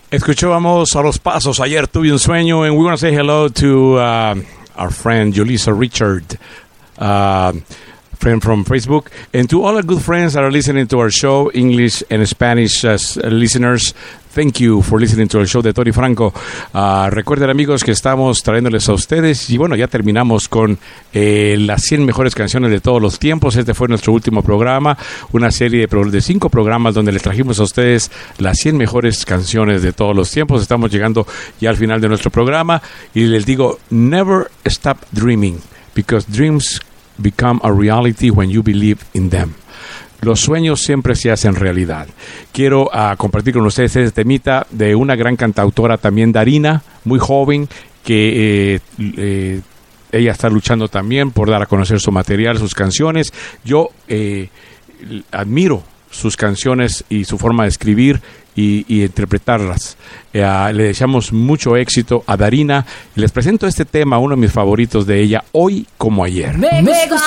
Escuchábamos a Los Pasos, Ayer Tuve un Sueño, and we want to say hello to our friend Julissa Richard, friend from Facebook, and to all our good friends that are listening to our show, English and Spanish listeners. Thank you for listening to our show de Tony Franco. Recuerden, amigos, que estamos trayéndoles a ustedes, y bueno, ya terminamos con las 100 mejores canciones de todos los tiempos. Este fue nuestro último programa, una serie de 5 programas donde les trajimos a ustedes las 100 mejores canciones de todos los tiempos. Estamos llegando ya al final de nuestro programa, y les digo, never stop dreaming, because dreams become a reality when you believe in them. Los sueños siempre se hacen realidad. Quiero compartir con ustedes este temita de una gran cantautora también, Darina, muy joven, que ella está luchando también por dar a conocer su material, sus canciones. Yo admiro sus canciones y su forma de escribir y interpretarlas. Le deseamos mucho éxito a Darina y les presento este tema, uno de mis favoritos de ella, Hoy como Ayer. Me gusta